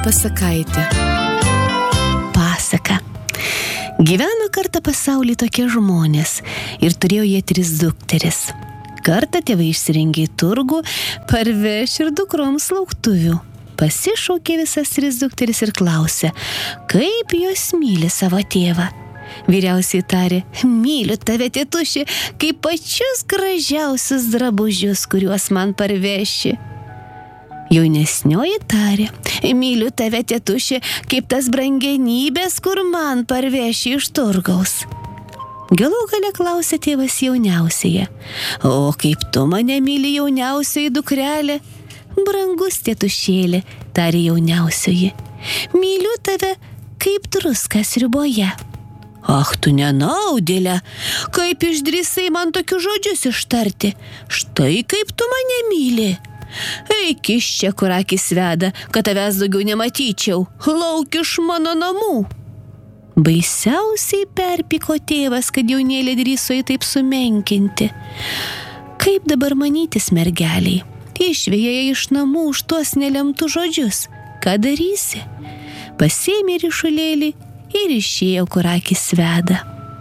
pasakaitė. Pasaka. Gyveno kartą pasaulyje tokie žmonės ir turėjo jie 3 dukteris. Kartą tėvai išsirengė į turgų, parveš ir dukroms lauktuvių. Pasišaukė visas 3 dukteris ir klausė, kaip jos myli savo tėvą. Vyriausiai tarė, myliu tave, tėtuši, kaip pačius gražiausius drabužius, kuriuos man parveši. Jaunesnioji tarė, myliu tave, tėtuši, kaip tas brangenybės, kur man parveši iš turgaus. Galų gale klausė tėvas jauniausiąją, o kaip tu mane myli, jauniausioji dukrelė? Brangus tėtušėlė, tarė jauniausioji, myliu tave, kaip druską sriuboje. Ach, tu nenaudėlė, kaip išdrįsai man tokius žodžius ištarti, štai kaip tu mane myli. Eik iš čia, kur akis veda, kad tavęs daugiau nematyčiau, lauk iš mano namų. Baisiausiai perpyko tėvas, kad jaunėlė drįso jį taip sumenkinti. Kaip dabar manytis, mergeliai? Išveja iš namų už tuos nelemtų žodžius. Ką darysi? Pasėmė ryšulėlį ir išėjo, kur akis veda.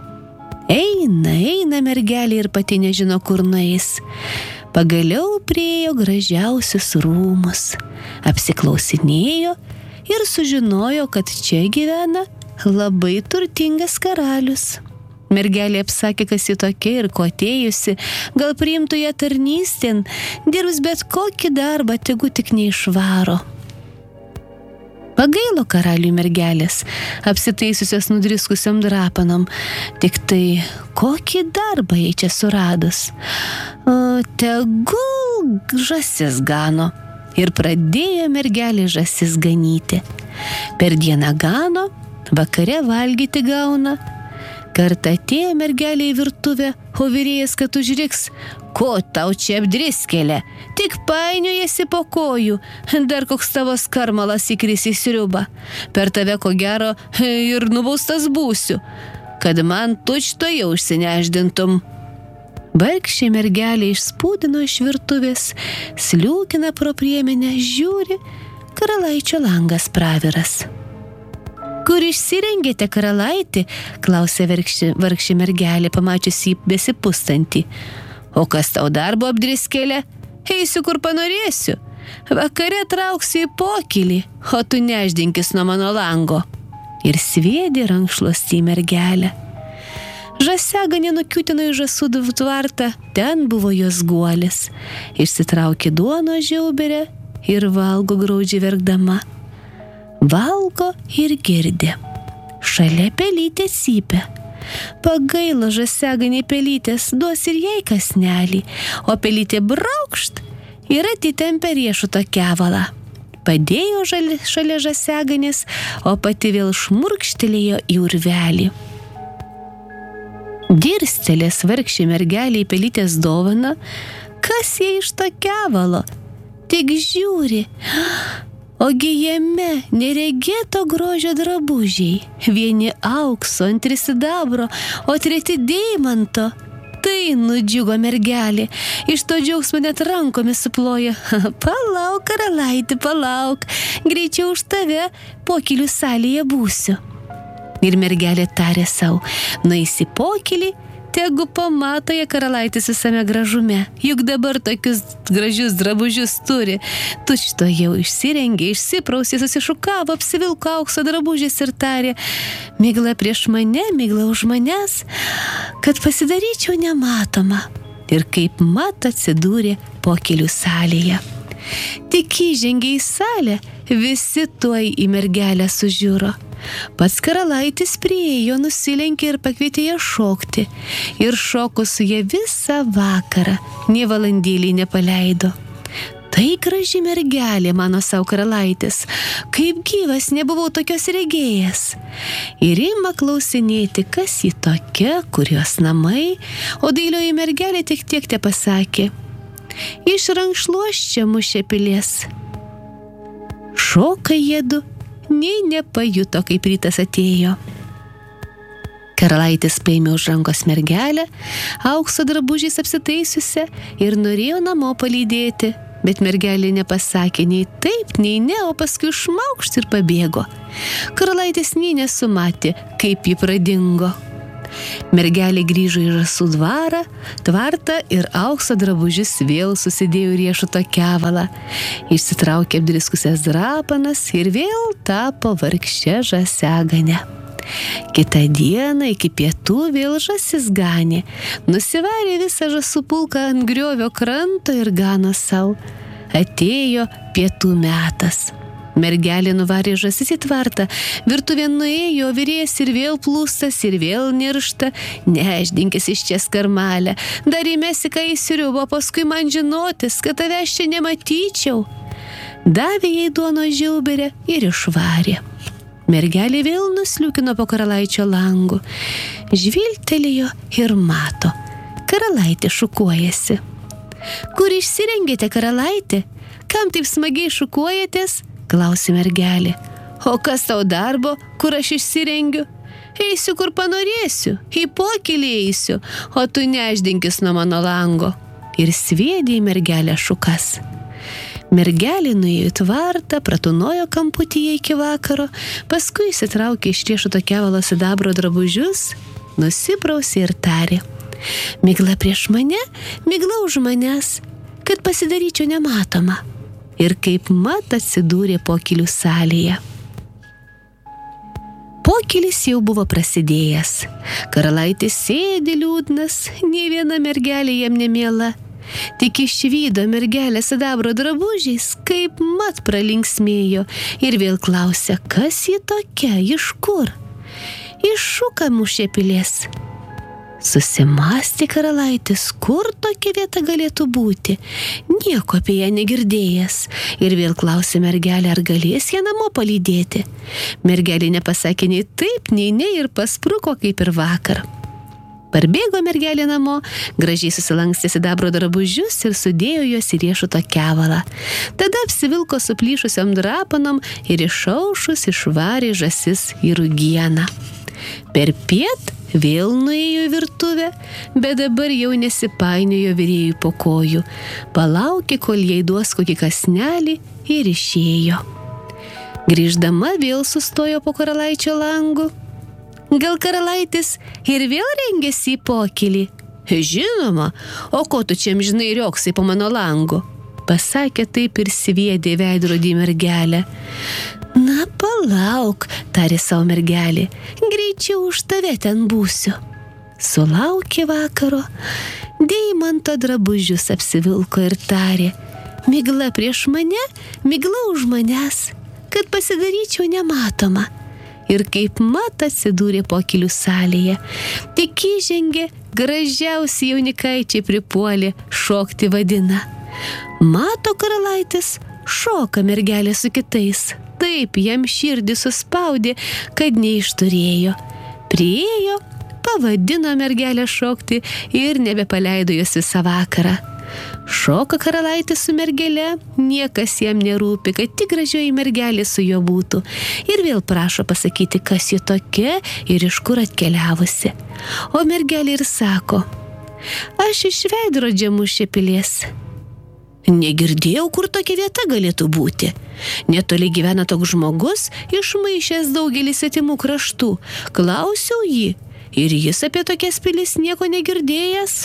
Eina mergelė ir pati nežino, kur nueis. Pagaliau priėjo gražiausius rūmus, apsiklausinėjo ir sužinojo, kad čia gyvena labai turtingas karalius. Mergelė apsakė, kas ji tokia ir ko atėjusi, gal priimtų ją tarnystėn, dirbs bet kokį darbą, tegu tik neišvaro. Pagailo karaliui mergelės, apsitaisiusios nudriskusiam drapanom, tik tai kokį darbą jai čia suradus. Tegul žąsis gano. Ir pradėjo mergelė žąsis ganyti. Per dieną gano, vakare valgyti gauna. Kartą atėjo mergelė į virtuvę, o virėjas, kad užriks, ko tau čia apdriskėlė, tik painiojasi po kojų, dar koks tavo skarmalas įkris į sriubą, per tave ko gero ir nubaustas būsiu, kad man tučtoje užsineždintum. Vargšė mergelė išspūdino iš virtuvės, sliūkina pro priemenę, žiūri, karalaičio langas praviras. Kur išsirengėte, karalaitį? Klausė vargšė mergelė, pamačiusi jį besipustantį. O kas tau darbo apdriskėlė? Eisiu, kur panorėsiu. Vakare trauksiu į pokylį, o tu neždinkis nuo mano lango. Ir sviedė rankšluostį į mergelę. Žąsiaganė nukiūtino į žąsų tvartą, ten buvo jos guolis. Išsitraukė duono žiauberę ir valgo graudžiai verkdama. Valgo ir girdi. Šalia pelytė cypia. Pagailo žąsiaganė pelytės, duos ir jai kąsnelį, o pelytė braukšt ir atitempė riešuto kevalą. Padėjo šalia žąsiaganės, o pati vėl šmurkštelėjo į urvelį. Dirstelės vargšė mergelė į pelytės dovaną, kas jai iš to kevalo? Tik žiūri, ogi jame neregėto grožio drabužiai, vieni aukso, antri sidabro, o treti deimanto. Tai nudžiugo mergelė, iš to džiaugsmo net rankomis suploja. Palauk, karalaitį, palauk, greičiau už tave pokylių salėje būsiu. Ir mergelė tarė sau, nueis į pokylį, tegu pamato ją karalaitis visame gražume, juk dabar tokius gražius drabužius turi. Tučto jau išsirengė, išsiprausė, susišukavo, apsivilko aukso drabužiais ir tarė, migla prieš mane, migla už manęs, kad pasidaryčiau nematoma. Ir kaip mat atsidūrė pokylių salėje. Tik įžengė į salę, visi tuoj į mergelę sužiuro. Pats karalaitis priėjo, nusilenkė ir pakvietė ją šokti. Ir šoko su ją visą vakarą, nė valandėlį nepaleido. Tai graži mergelė, mano sau karalaitis, kaip gyvas nebuvau tokios regėjęs. Ir ima klausinėti, kas ji tokia, kur jos namai, o dailioji mergelė tik tiek te pasakė, iš rankšluosčio mušė pilies. Šoka jėdu, nei nepajuto, kaip rytas atėjo. Karalaitis paėmė už rankos mergelę, aukso drabužiais apsitaisiusią ir norėjo namo palydėti, bet mergelė nepasakė nei taip, nei ne, o paskui šmaukšt ir pabėgo. Karalaitės nė nesumatė, kaip ji pradingo. Mergelė grįžo į žąsų tvartą ir aukso drabužius vėl susidėjo į riešuto kevalą. Išsitraukė apdriskusias drapanas ir vėl tapo vargščia žąsiagane. Kitą dieną iki pietų vėl žąsis ganė. Nusivarė visą žąsų pulką ant griovio kranto ir gano sau. Atėjo pietų metas. Mergelė nuvarė žąsis į tvartą, virtuvėn nuėjo, virėjas ir vėl plūstas, ir vėl niršta. Nešdinkis iš čia skarmalę, dar įmesi ką į sriubą, paskui man žinotis, kad tavęs čia nematyčiau. Davė jai duonos žiauberę ir išvarė. Mergelė vėl nusliūkino po karalaičio langu. Žvilgtelėjo ir mato, karalaitė šukuojasi. Kur išsirengėte, karalaitė? Kam taip smagiai šukuojatės? Klausė mergelė. O kas tau darbo, kur aš išsirengiu? Eisiu, kur panorėsiu, į pokylį eisiu, o tu nešdinkis nuo mano lango. Ir sviedė į mergelę šukas. Mergelė nuėjo į tvartą, pratūnojo kamputyje iki vakaro, paskui įsitraukė iš riešuto kevalo sidabro drabužius, nusiprausė ir tarė. Migla prieš mane, migla už manęs, kad pasidaryčiau nematoma. Ir kaip mat atsidūrė pokylių salėje. Pokylis jau buvo prasidėjęs. Karalaitis sėdi liūdnas, nė viena mergelė jam nemiela. Tik išvydo mergelę sidabro drabužiais, kaip mat pralinksmėjo ir vėl klausė, kas ji tokia, iš kur? Iš šukamų šepilės. Susimąstė karalaitis, kur tokia vieta galėtų būti. Nieko apie ją negirdėjęs. Ir vėl klausė mergelę, ar galės ją namo palydėti. Mergelė nepasakė nei taip, nei ne ir paspruko kaip ir vakar. Parbėgo mergelė namo, gražiai susilankstė sidabro drabužius ir sudėjo juos į riešuto kevalą. Tada apsivilko suplyšusiom drapanom ir išaušus išvarė žąsis į rugieną. Per piet vėl nuėjo į virtuvę, bet dabar jau nesipainiojo virėjui po kojų. Palaukė, kol jai duos kokį kąsnelį ir išėjo. Grįždama vėl sustojo po karalaičio langu. Gal karalaitis ir vėl rengėsi į pokylį? Žinoma, o ko tu čia amžinai rioksai po mano langu? Pasakė taip ir sviedė veidrodį mergelę. Na, palauk, tarė savo mergelė, greičiau už tave ten būsiu. Sulaukė vakaro, deimanto drabužius apsivilko ir tarė, migla prieš mane, migla už manęs, kad pasidaryčiau nematoma. Ir kaip mat atsidūrė pokylių salėje. Tik įžengė, gražiausi jaunikaičiai pripuolė, šokti vadina. Mato karalaitis, šoka mergelė su kitais. Taip jam širdį suspaudė, kad neišturėjo. Priėjo, pavadino mergelę šokti ir nebepaleido jos visą vakarą. Šoka karalaitis su mergele, niekas jam nerūpi, kad tik gražioji mergelė su juo būtų. Ir vėl prašo pasakyti, kas ji tokia ir iš kur atkeliavusi. O mergelė ir sako, aš iš veidrodžio šepilės. Negirdėjau, kur tokia vieta galėtų būti. Netoli gyvena toks žmogus, išmaišęs daugelį svetimų kraštų. Klausiau jį, ir jis apie tokias pilis nieko negirdėjęs.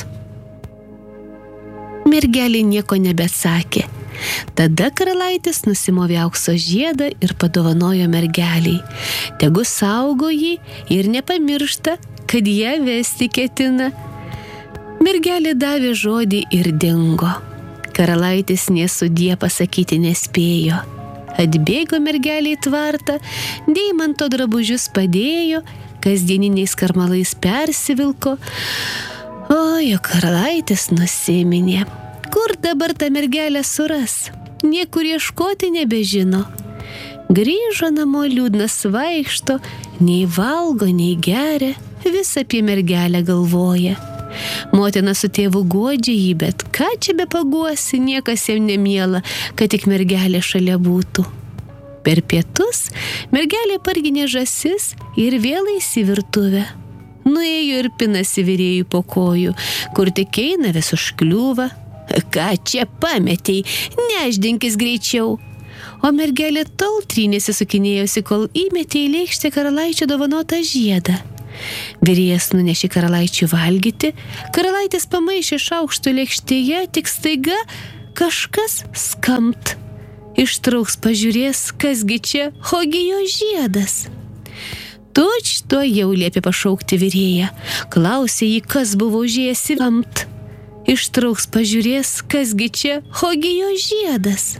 Mergelė nieko nebeatsakė. Tada karalaitis nusimovė aukso žiedą ir padovanojo mergeliai. Tegu saugo jį ir nepamiršta, kad ją vesti ketina. Mergelė davė žodį ir dingo. Karalaitis nė sudie pasakyti nespėjo. Atbėgo mergelė į tvartą, deimanto drabužius padėjo, kasdieniniais karmalais persivilko. Ojo, karalaitis nusiminė. Kur dabar tą mergelę suras? Niekur ieškoti nebežino. Grįžo namo liūdnas vaikšto, nei valgo, nei geria, vis apie mergelę galvoja. Motina su tėvu guodžia jį, bet ką čia be paguosi, niekas jam nemiela, kad tik mergelė šalia būtų. Per pietus mergelė parginė žąsis ir vėl eis į virtuvę. Nuėjo ir pinasi virėjui po kojų, kur tik eina vis užkliūva. Ką čia pametei, neždinkis greičiau. O mergelė tol trynėsi sukinėjosi, kol įmetė į lėkštę karalaičio dovanotą žiedą. Virėjas nunešė karalaičiui valgyti, karalaitis pamaišė šaukštų lėkštėje, tik staiga kažkas skamt. Ištrauks pažiūrės, kasgi čia, ogi jo žiedas. Tučtuo jau liepė pašaukti virėją, klausė jį, kas buvo užėjęs į skamt. Ištrauks pažiūrės, kasgi čia, ogi jo žiedas.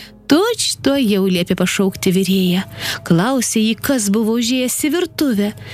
Tučtuo jau liepė pašaukti virėją, klausė jį, kas buvo užėjęs į virtuvę,